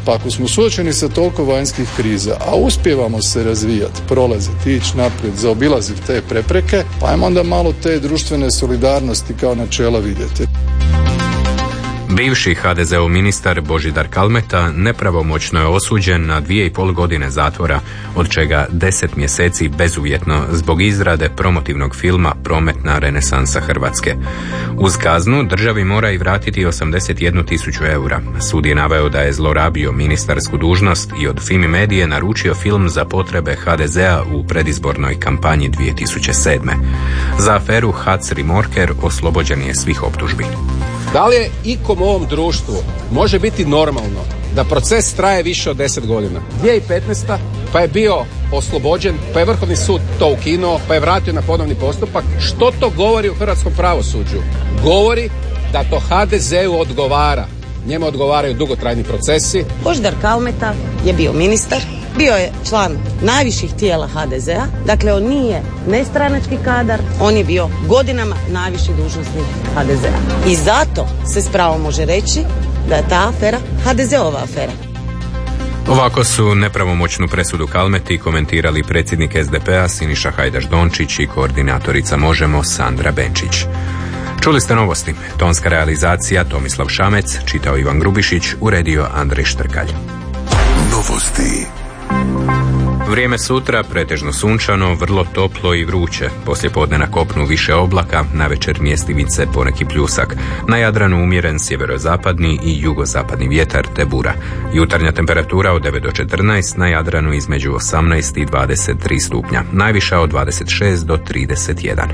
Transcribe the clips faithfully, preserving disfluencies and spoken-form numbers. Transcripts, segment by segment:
Pa ako smo suočeni sa toliko vanjskih kriza, a uspijevamo se razvijati, prolaziti, ići naprijed, zaobilaziti te prepreke, pa ajmo onda malo te društvene solidarnosti kao načela vidjeti. Bivši ha de zeov ministar Božidar Kalmeta nepravomoćno je osuđen na dvije i pol godine zatvora, od čega deset mjeseci bezuvjetno zbog izrade promotivnog filma Prometna renesansa Hrvatske. Uz kaznu državi mora i vratiti osamdeset jednu tisuću eura. Sud je naveo da je zlorabio ministarsku dužnost i od Fimi Medije naručio film za potrebe ha de zea u predizbornoj kampanji dvije tisuće sedme. Za aferu Hac Remorker oslobođen je svih optužbi. Da li je ikom u ovom društvu može biti normalno da proces traje više od deset godina? dvije tisuće petnaeste. pa je bio oslobođen, pa je Vrhovni sud to ukinuo, pa je vratio na ponovni postupak. Što to govori u hrvatskom pravosuđu? Govori da to ha de zeu odgovara. Njemu odgovaraju dugotrajni procesi. Božidar Kalmeta je bio ministar, bio je član najviših tijela ha de zea, dakle on nije nestranački kadar, on je bio godinama najviši dužnosnik ha de zea. I zato se s pravom može reći da je ta afera ha de zeova afera. Ovako su nepravomoćnu presudu Kalmeti komentirali predsjednik es de pe a Siniša Hajdaš Dončić i koordinatorica Možemo Sandra Benčić. Čuli ste novosti. Tonska realizacija Tomislav Šamec, čitao Ivan Grubišić, uredio Andrej Štrkalj. Novosti. Vrijeme sutra pretežno sunčano, vrlo toplo i vruće. Poslijepodne na kopnu više oblaka, navečer mjestivice poneki pljusak. Na Jadranu umjeren sjeverozapadni i jugozapadni vjetar te bura. Jutarnja temperatura od devet do četrnaest, na Jadranu između osamnaest i dvadeset tri stupnja. Najviša od dvadeset šest do trideset jedan.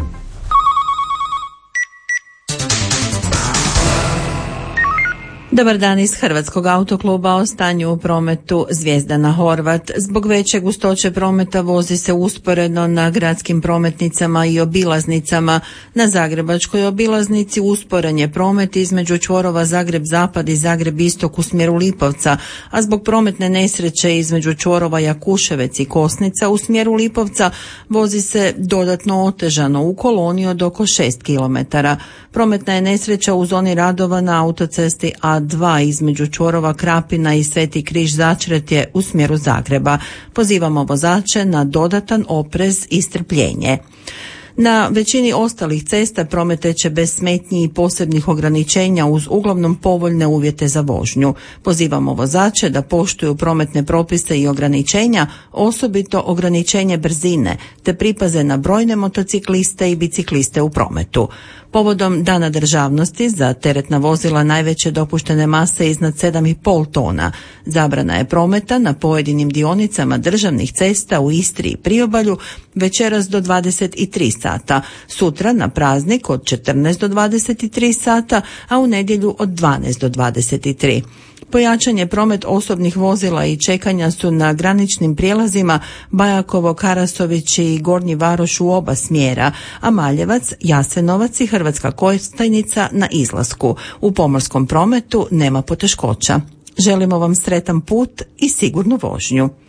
Dobar dan iz Hrvatskog autokluba. O stanju u prometu Zvijezdana Horvat. Zbog veće gustoće prometa vozi se usporedno na gradskim prometnicama i obilaznicama. Na Zagrebačkoj obilaznici usporen je promet između čvorova Zagreb-Zapad i Zagreb-Istok u smjeru Lipovca, a zbog prometne nesreće između čvorova Jakuševec i Kosnica u smjeru Lipovca vozi se dodatno otežano u koloni od oko šest kilometara. Prometna je nesreća u zoni radova na autocesti A dva između čvorova Krapina i Sveti Križ Začretje u smjeru Zagreba. Pozivamo vozače na dodatan oprez i strpljenje. Na većini ostalih cesta promet teče bez smetnji i posebnih ograničenja uz uglavnom povoljne uvjete za vožnju. Pozivamo vozače da poštuju prometne propise i ograničenja, osobito ograničenje brzine, te pripaze na brojne motocikliste i bicikliste u prometu. Povodom Dana državnosti za teretna vozila najveće dopuštene mase iznad sedam i pol tona. Zabrana je prometa na pojedinim dionicama državnih cesta u Istri i Priobalju večeras do dvadeset tri sata, sutra na praznik od četrnaest do dvadeset tri sata, a u nedjelju od dvanaest do dvadeset tri. Pojačan je promet osobnih vozila i čekanja su na graničnim prijelazima Bajakovo, Karasović i Gornji Varoš u oba smjera, a Maljevac, Jasenovac i Hrvatska Kostajnica na izlasku. U pomorskom prometu nema poteškoća. Želimo vam sretan put i sigurnu vožnju.